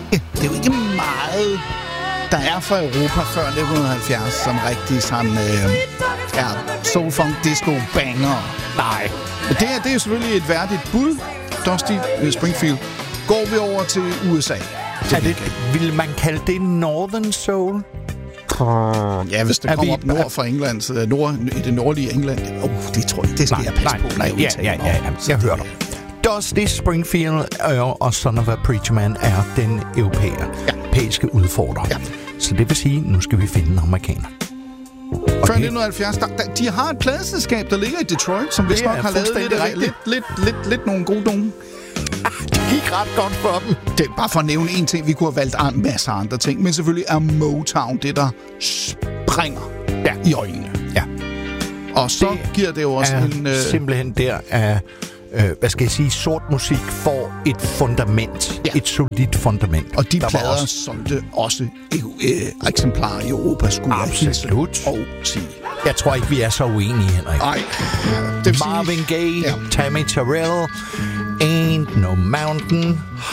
Det er jo ikke meget, der er fra Europa før 1970, som rigtig sådan soul, funk, disco, banger. Nej. Men det er jo selvfølgelig et værdigt bud. Dusty Springfield. Går vi over til USA. Vil man kalde det Northern Soul? Ja, hvis det kommer op nord fra England, så i det nordlige England. Det tror jeg, det skal jeg passe på. Nej, jeg hører dig. Dusty Springfield og Son of a Preacher Man er den europæiske udfordrer. Ja. Så det vil sige, nu skal vi finde en amerikaner. Før 1970, de har et pladeselskab, der ligger i Detroit, som vist nok har lavet lidt nogle gode nogen. Det gik ret godt for dem. Det er bare for at nævne en ting. Vi kunne have valgt en masse andre ting, men selvfølgelig er Motown det, der springer i øjnene. Ja. Og så giver det jo også simpelthen der af hvad skal jeg sige, sort musik får et fundament, et solidt fundament. Og de plader solgte også eksemplarer i Europa, skulle absolut og sige. Jeg tror ikke, vi er så uenige, Henrik. Nej. Marvin Gaye, Tammy Terrell, Ain't No Mountain